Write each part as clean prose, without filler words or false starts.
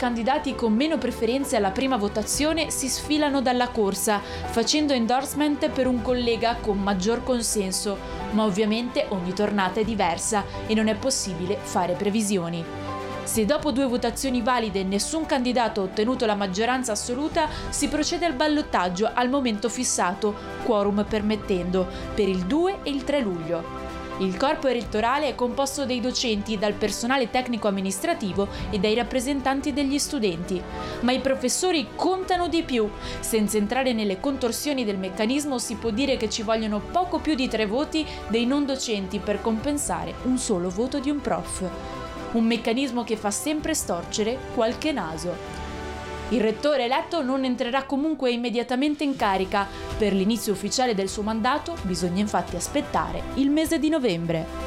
candidati con meno preferenze alla prima votazione si sfilano dalla corsa, facendo endorsement per un collega con maggior consenso, ma ovviamente ogni tornata è diversa e non è possibile fare previsioni. Se dopo 2 votazioni valide nessun candidato ha ottenuto la maggioranza assoluta, si procede al ballottaggio al momento fissato, quorum permettendo, per il 2 e il 3 luglio. Il corpo elettorale è composto dai docenti, dal personale tecnico-amministrativo e dai rappresentanti degli studenti. Ma i professori contano di più. Senza entrare nelle contorsioni del meccanismo, si può dire che ci vogliono poco più di 3 voti dei non docenti per compensare un solo voto di un prof. Un meccanismo che fa sempre storcere qualche naso. Il rettore eletto non entrerà comunque immediatamente in carica. Per l'inizio ufficiale del suo mandato bisogna infatti aspettare il mese di novembre.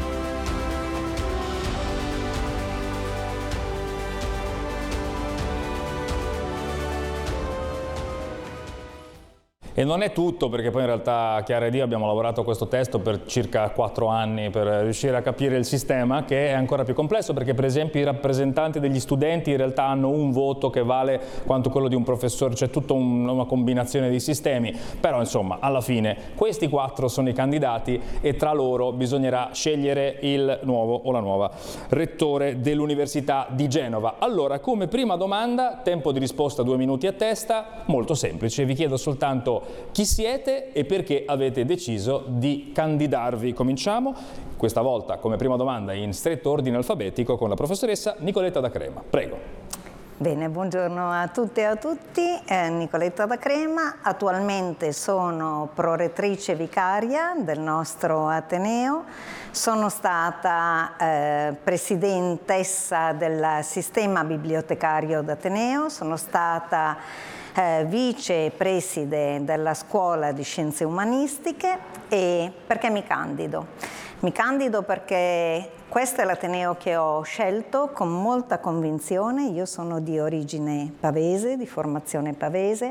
E non è tutto, perché poi in realtà Chiara ed io abbiamo lavorato a questo testo per circa 4 anni per riuscire a capire il sistema, che è ancora più complesso, perché per esempio i rappresentanti degli studenti in realtà hanno un voto che vale quanto quello di un professore, c'è tutta una combinazione di sistemi, però insomma alla fine questi 4 sono i candidati e tra loro bisognerà scegliere il nuovo o la nuova rettore dell'Università di Genova. Allora, come prima domanda, tempo di risposta 2 minuti a testa, molto semplice, vi chiedo soltanto chi siete e perché avete deciso di candidarvi. Cominciamo questa volta come prima domanda in stretto ordine alfabetico con la professoressa Nicoletta Da Crema. Prego. Bene, buongiorno a tutte e a tutti, Nicoletta Da Crema, attualmente sono prorettrice vicaria del nostro Ateneo, sono stata presidentessa del sistema bibliotecario d'Ateneo, sono stata vice preside della Scuola di Scienze Umanistiche. E perché mi candido? Mi candido perché questo è l'Ateneo che ho scelto con molta convinzione. Io sono di origine pavese, di formazione pavese.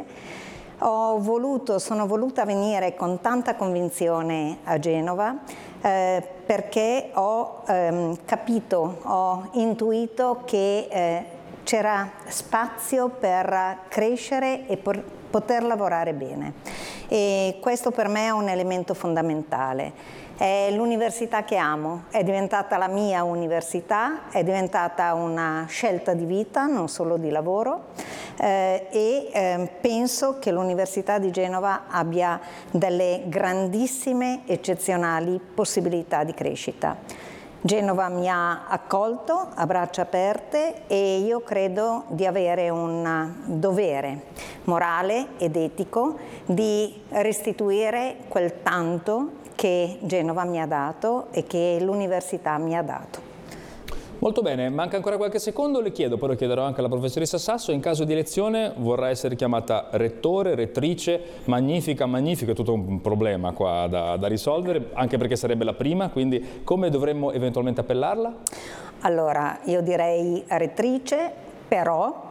Sono voluta venire con tanta convinzione a Genova perché ho capito, ho intuito che c'era spazio per crescere e poter lavorare bene. E questo per me è un elemento fondamentale. È l'università che amo, è diventata la mia università, è diventata una scelta di vita, non solo di lavoro, e penso che l'Università di Genova abbia delle grandissime, eccezionali possibilità di crescita. Genova mi ha accolto a braccia aperte e io credo di avere un dovere morale ed etico di restituire quel tanto che Genova mi ha dato e che l'università mi ha dato. Molto bene, manca ancora qualche secondo, le chiedo, poi lo chiederò anche alla professoressa Sasso, in caso di elezione vorrà essere chiamata rettore, rettrice, magnifica, è tutto un problema qua da risolvere, anche perché sarebbe la prima, quindi come dovremmo eventualmente appellarla? Allora, io direi rettrice, però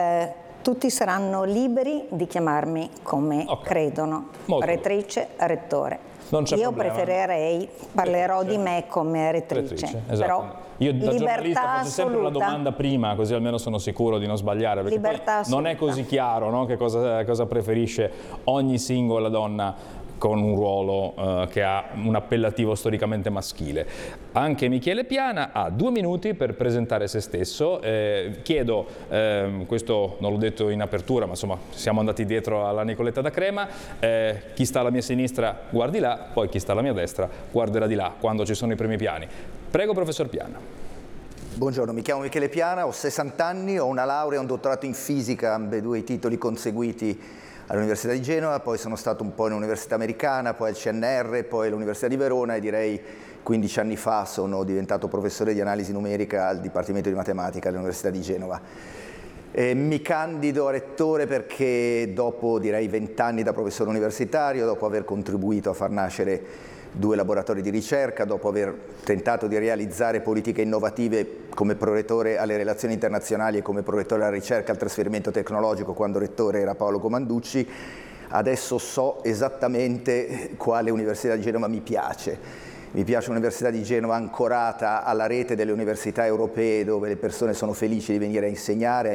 tutti saranno liberi di chiamarmi come credono, rettrice, rettore. Io preferirei, parlerò di me come rettrice, esatto. Però io da giornalista faccio sempre la assoluta. domanda prima, così almeno sono sicuro di non sbagliare, perché poi non è così chiaro, no, che cosa preferisce ogni singola donna con un ruolo che ha un appellativo storicamente maschile. Anche Michele Piana ha 2 minuti per presentare se stesso. Chiedo, questo non l'ho detto in apertura, ma insomma siamo andati dietro alla Nicoletta Da Crema, chi sta alla mia sinistra guardi là, poi chi sta alla mia destra guarderà di là quando ci sono i primi piani. Prego, professor Piana. Buongiorno, mi chiamo Michele Piana, ho 60 anni, ho una laurea e un dottorato in fisica, ambedue i titoli conseguiti all'Università di Genova, poi sono stato un po' in università americana, poi al CNR, poi all'Università di Verona e direi 15 anni fa sono diventato professore di analisi numerica al Dipartimento di Matematica all'Università di Genova. Mi candido a rettore perché dopo direi 20 anni da professore universitario, dopo aver contribuito a far nascere 2 laboratori di ricerca, dopo aver tentato di realizzare politiche innovative come prorettore alle relazioni internazionali e come prorettore alla ricerca e al trasferimento tecnologico quando rettore era Paolo Comanducci, adesso so esattamente quale Università di Genova mi piace. Mi piace l'Università di Genova ancorata alla rete delle università europee dove le persone sono felici di venire a insegnare,